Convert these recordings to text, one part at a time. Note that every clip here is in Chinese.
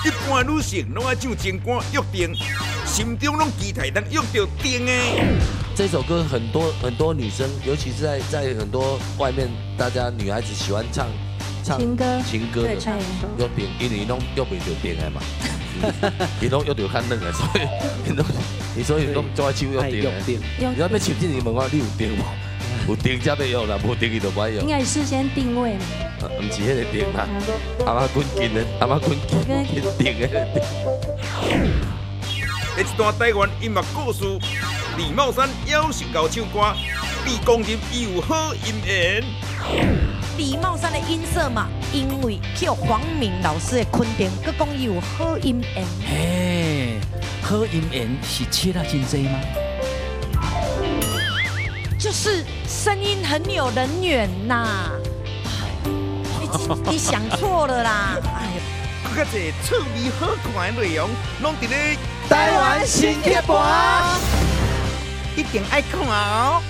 一般女性拢爱唱情歌约定，心中拢期待当约到定的。 这首歌很多女生，尤其是在很多外面，大家女孩子喜欢唱情歌的约定，因为拢约不到定的嘛，伊拢约到较软的，所以拢做爱唱约定的。你要要唱这个问我，你有定无？有定才要用啦，无定伊就歹用。 应该事先定位嘛。 唔是迄个定啦，阿妈滚筋的，阿妈滚筋定的定。 这一段台湾音乐故事，李茂山夭寿到唱歌，被公认伊有好音缘。 李茂山的音色嘛，因为去黄明老师的肯定，佮讲伊有好音缘。 嘿，好音缘是切到真济吗？ 就是声音很有人缘呐。你想错了啦！哎呀， 更加侪趣味好看的内容，拢伫咧台湾新贴盘， 一定爱看哦。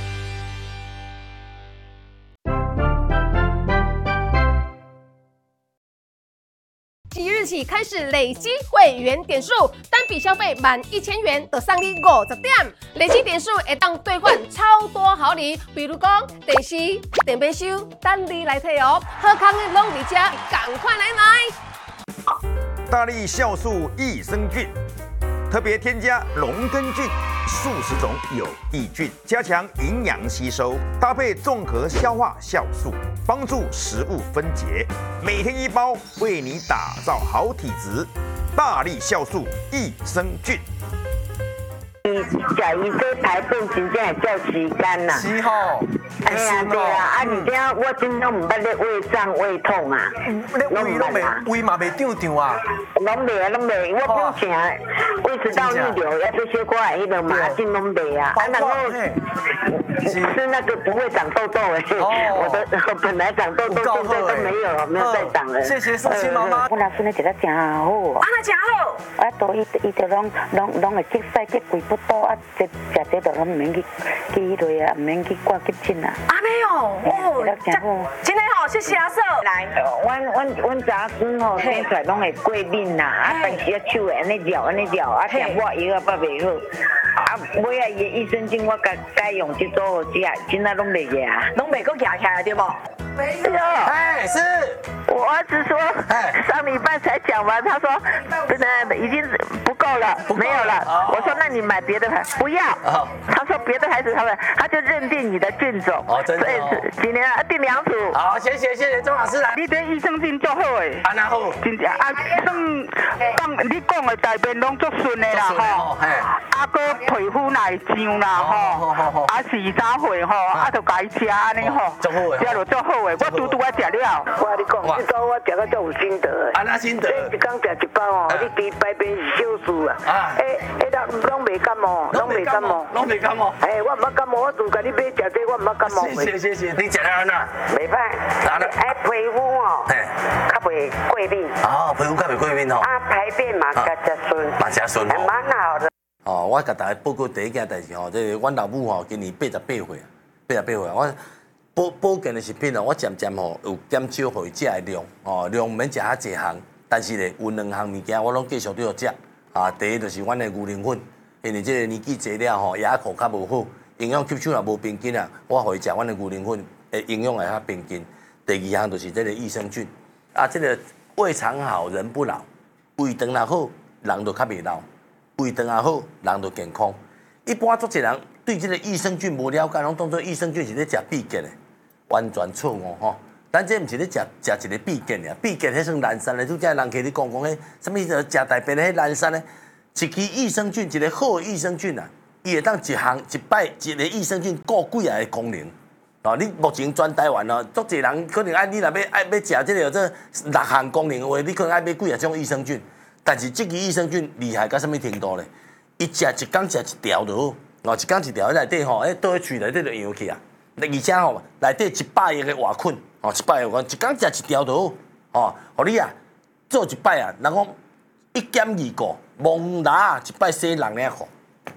即日起开始累积会员点数，单笔消费满1000元就送你50点，累积点数会当兑换超多好礼，比如讲电视、电杯收，等你来摕哦。好康的拢伫遮，赶快来买！ 大力酵素益生菌，特别添加龙根菌、数十种有益菌，加强营养吸收，搭配综合消化酵素，帮助食物分解。每天1包，为你打造好体质。大力酵素益生菌。 食伊这排便真正会照时间呐。 是吼。 哎呀，对啊，而且我真拢唔捌咧胃胀胃痛啊。 你胃嘛袂胀啊？ 拢袂啊，拢袂。我之前胃食道逆流，要吃些瓜迄个麻筋拢袂啊。然后吃那个不会长痘痘诶。我本来长痘痘，现在都没有，没有再长了。 谢谢宋青妈妈。 我老孙咧食得真好。 啊，那真好。 啊，都伊就拢会积屎积贵不多啊，食这都拢唔免去迄类啊，唔免去挂急诊啊。 啊没有哦，今天好，谢谢阿嫂。来， 阮查孙吼，生出来拢会过敏呐，啊，但是啊手会安尼绕，啊，点我药啊，捌袂好。啊，尾啊伊的益生菌我改用这组食，现在拢袂牙， 拢袂够夹起来对不？ 没有。 哎，是。 我儿子说，上礼拜才讲完，他说，已经不够了，没有了。我说那你买别的牌，不要。他说别的牌子他就认定你的菌种。 哦，真的。所以今年订2组。 好，谢谢钟老师来。 你对益生菌足好诶。 安那好？ 真正啊，当你讲的大便拢足顺的啦吼。啊，个皮肤来痒啦吼。啊，4-3岁吼，啊，就该吃安尼吼。 足好诶。 吃就足好诶，我拄啊食了。我跟你讲，这招我食到足有心得诶。 安那心得？ 一工食1包哦，你比排便是小事啊。拢袂感冒，拢袂感冒。我唔捌感冒，我就甲你买食这，我唔捌感冒。 谢谢，你食了安那？ 袂歹。皮肤哦，较袂过敏。 哦，皮肤较袂过敏哦。 啊，排便嘛，较顺。 嘛真顺哦。 蛮好的。 哦，我甲大家报告第一件代志吼，即阮老母吼，今年88岁我保健的食品哦，我渐渐吼有减少互伊食的量，量毋免食遐济项，但是咧有2项物件我拢继续都要食。啊，第一就是阮的牛奶粉，因为即个年纪济了吼，牙口较无好，营养吸收也无平均啊，我互伊食阮的牛奶粉，营养会较平均。第2项就是这个益生菌，啊，这个胃肠好人不老，胃肠若好，人就较袂老，胃肠也好，人就健康。一般足侪人对这个益生菌无了解，拢当作益生菌是咧食必健的，完全错误吼。咱这毋是咧食一个必健尔，必健迄算蓝山的，拄则人客咧讲迄什么食大便的迄蓝山咧，一支益生菌，一个好的益生菌啊，伊会当一摆一个益生菌顾几下的功能。哦，你目前全台湾哦，足侪人可能你若要食这个这6项功能的话，你可能爱买几啊种益生菌。但是这支益生菌厉害到什么程度咧？伊食一工食1条就好，一工1条内底吼，倒去喙内底就扬起啊。而且吼，内底100亿个活菌。100个，一工食1条就好，互你啊做1摆啊，人讲1减2个，蒙拿1摆洗6领裤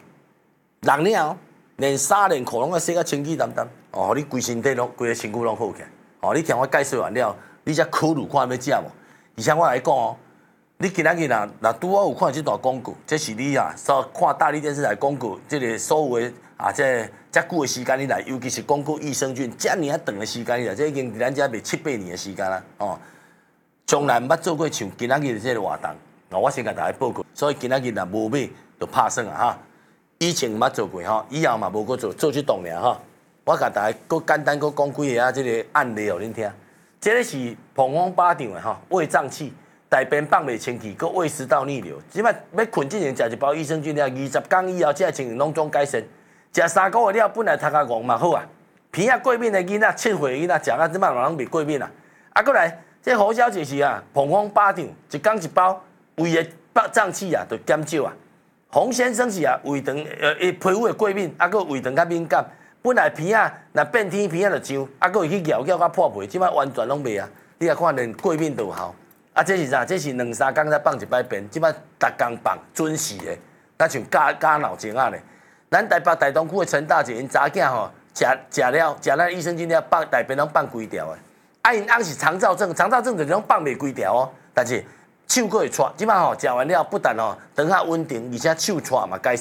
，6领哦，连衫连裤拢要洗甲清气淡淡，互你规身体拢规个身躯拢好起来。你听我介绍完了，你才考虑看要食无？而且我来讲哦， 你今仔日若拄好有看这段广告，这是你啊，所看大力电视台广告，这个所有的啊，这久的时间以来，尤其是广告益生菌，这么啊长的时间以来，这已经咱遮卖7、8年的时间啦，哦，从来毋捌做过像今仔日这个活动，我先甲大家报告，所以今仔日若无买就拍算啊哈，以前毋捌做过哈，以后嘛无搁做这档尔哈，我甲大家搁简单搁讲几个啊，这个案例互恁听，这个是膀胱巴掌的哈，胃胀气。大便放袂清气，佮胃食道逆流，即摆要困之前食一包益生菌了，20天以后，这情形拢总改善。食3个月了，本来头壳戆嘛好啊，鼻啊过敏的囡仔、7岁的囡仔食啊，即摆嘛拢袂过敏啊。啊，过来，这胡小姐是啊，膀胱巴掌，一天一包，胃的胀气啊，就减少啊。洪先生是啊，胃肠皮肤的过敏，啊，佮胃肠较敏感，本来鼻啊若变天鼻啊就痒，啊，佮会去咬到破皮，即摆完全拢袂啊。你啊看连过敏都有效。啊，这是啥？这是2、3天才放一摆便，即摆逐工放，准时的，那像加脑精啊咧。咱台北大东区的陈大姐因查囝吼，食咱益生菌了，放大便拢放规条的。啊，因翁是肠燥症，肠燥症就是拢放袂规条哦，但是手佫会喘。即摆吼食完了，不但吼肠下稳定，而且手喘嘛改善。